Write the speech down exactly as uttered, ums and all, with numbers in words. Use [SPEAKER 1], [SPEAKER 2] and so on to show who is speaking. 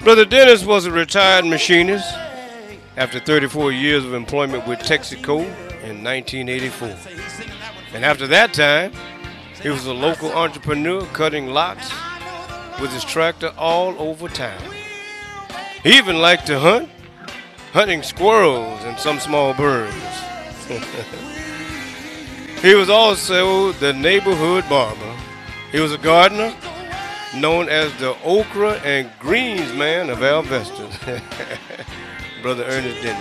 [SPEAKER 1] Brother Dennis was a retired machinist after thirty-four years of employment with Texaco in nineteen eighty-four. And after that time, he was a local entrepreneur cutting lots with his tractor all over town. He even liked to hunt, hunting squirrels and some small birds. He was also the neighborhood barber. He was a gardener, known as the okra and greens man of Alvesta. Brother Ernest Dennis.